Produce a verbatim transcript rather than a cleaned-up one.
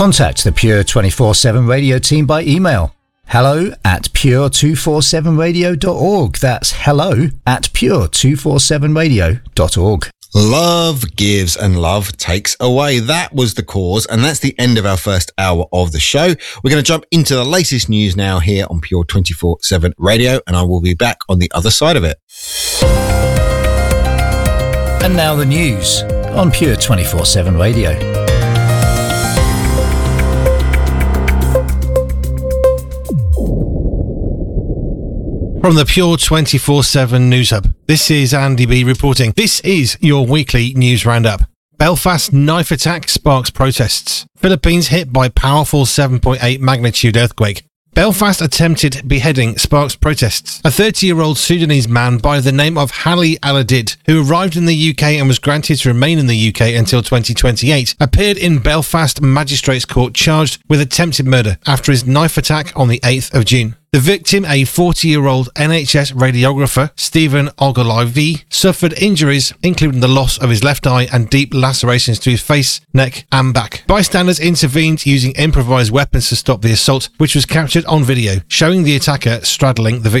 Contact the Pure twenty-four seven Radio team by email. Hello at pure two forty-seven radio dot org. That's hello at pure two forty-seven radio dot org. Love gives and love takes away. That was The Cause, and that's the end of our first hour of the show. We're going to jump into the latest news now here on Pure twenty-four seven Radio, and I will be back on the other side of it. And now the news on Pure twenty-four seven Radio. From the Pure twenty-four seven News Hub, this is Andy B reporting. This is your weekly news roundup. Belfast knife attack sparks protests. Philippines hit by powerful seven point eight magnitude earthquake. Belfast attempted beheading sparks protests. A thirty-year-old Sudanese man by the name of Hali Aladid, who arrived in the U K and was granted to remain in the U K until twenty twenty-eight, appeared in Belfast Magistrates Court charged with attempted murder after his knife attack on the eighth of June. The victim, a forty-year-old N H S radiographer, Stephen Ogilvie, suffered injuries, including the loss of his left eye and deep lacerations to his face, neck and back. Bystanders intervened using improvised weapons to stop the assault, which was captured on video, showing the attacker straddling the victim.